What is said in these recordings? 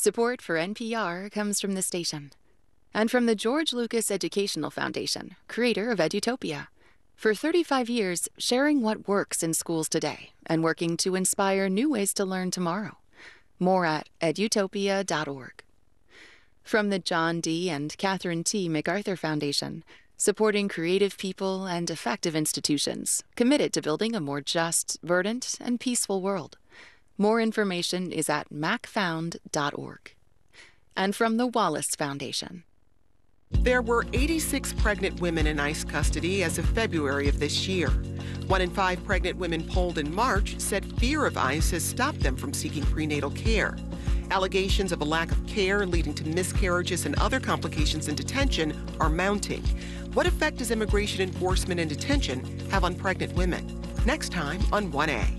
Support for NPR comes from the station and from the George Lucas Educational Foundation, creator of Edutopia. For 35 years, sharing what works in schools today and working to inspire new ways to learn tomorrow. More at edutopia.org. From the John D. and Catherine T. MacArthur Foundation, supporting creative people and effective institutions committed to building a more just, verdant, and peaceful world. More information is at macfound.org. And from the Wallace Foundation. There were 86 pregnant women in ICE custody as of February of this year. 1 in 5 pregnant women polled in March said fear of ICE has stopped them from seeking prenatal care. Allegations of a lack of care leading to miscarriages and other complications in detention are mounting. What effect does immigration enforcement in detention have on pregnant women? Next time on 1A.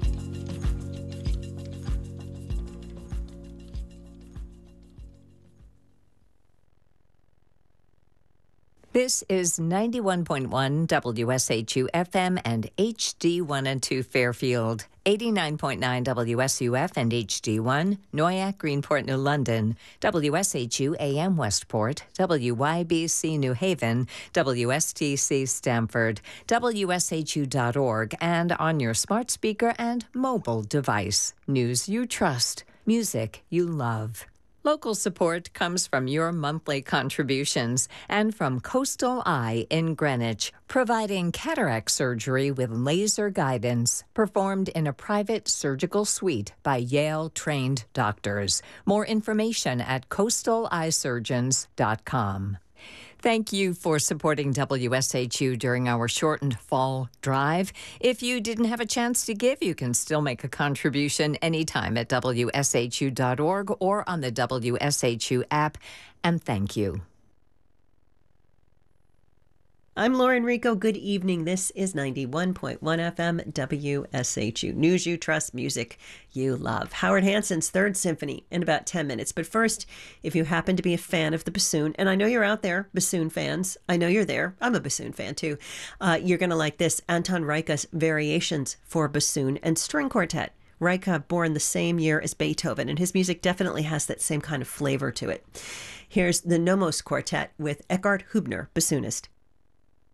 This is 91.1 WSHU FM and HD1 and 2 Fairfield, 89.9 WSUF and HD1, Noyak, Greenport, New London, WSHU AM Westport, WYBC New Haven, WSTC Stamford, WSHU.org, and on your smart speaker and mobile device. News you trust, music you love. Local support comes from your monthly contributions and from Coastal Eye in Greenwich, providing cataract surgery with laser guidance performed in a private surgical suite by Yale-trained doctors. More information at coastaleyesurgeons.com. Thank you for supporting WSHU during our shortened fall drive. If you didn't have a chance to give, you can still make a contribution anytime at WSHU.org or on the WSHU app. And thank you. I'm Lauren Rico. Good evening. This is 91.1 FM WSHU. News you trust, music you love. Howard Hanson's Third Symphony in about 10 minutes. But first, if you happen to be a fan of the bassoon, and I know you're out there, bassoon fans. I know you're there. I'm a bassoon fan too. You're going to like this. Anton Reicha's Variations for Bassoon and String Quartet. Reicha, born the same year as Beethoven, and his music definitely has that same kind of flavor to it. Here's the Nomos Quartet with Eckhard Hubner, bassoonist.